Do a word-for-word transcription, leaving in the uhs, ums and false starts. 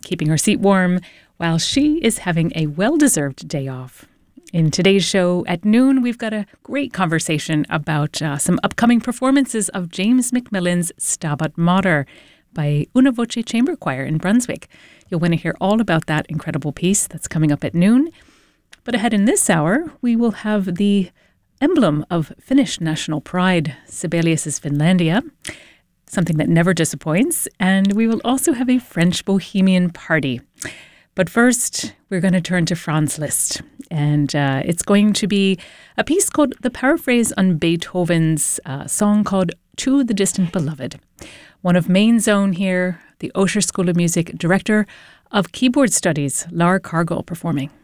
keeping her seat warm while she is having a well-deserved day off. In today's show at noon, we've got a great conversation about uh, some upcoming performances of James Macmillan's Stabat Mater by Una Voce Chamber Choir in Brunswick. You'll want to hear all about that incredible piece that's coming up at noon. But ahead in this hour, we will have the emblem of Finnish national pride, Sibelius's Finlandia, something that never disappoints. And we will also have a French bohemian party. But first, we're going to turn to Franz Liszt. And uh, it's going to be a piece called The Paraphrase on Beethoven's uh, song called To the Distant Beloved. One of Maine's own here, the Osher School of Music director of keyboard studies, Lar Cargill, performing.